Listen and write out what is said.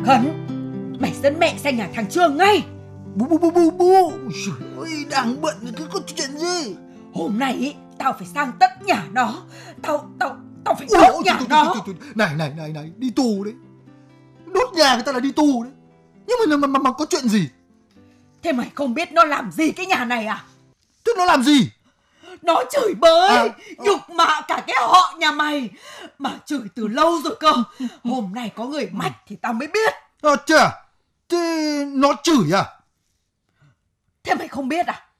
Khấn, mày dẫn mẹ sang nhà thằng Trương ngay. Bu. Trời ơi, đang bận cứ có chuyện gì? Hôm nay ý, tao phải sang tận nhà nó. Tao phải đốt nhà nó. Này, đi tù đấy. Đốt nhà người ta là đi tù đấy. Nhưng mà có chuyện gì? Thế mày không biết nó làm gì cái nhà này à? Thế nó làm gì? Nó chửi bới, nhục mạ cả cái họ nhà mày. Mà chửi từ lâu rồi cơ. Hôm nay có người mách thì tao mới biết. Thế nó chửi à? Thế mày không biết à?